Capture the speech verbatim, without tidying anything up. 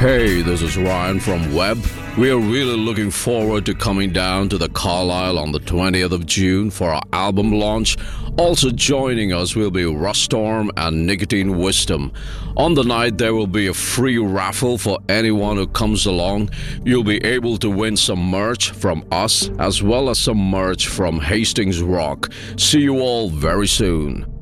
Hey, this is Ryan from Webb. We are really looking forward to coming down to the Carlisle on the twentieth of June for our album launch. Also joining us will be Rustorm and Nicotine Wisdom. On the night, there will be a free raffle for anyone who comes along. You'll be able to win some merch from us as well as some merch from Hastings Rock. See you all very soon.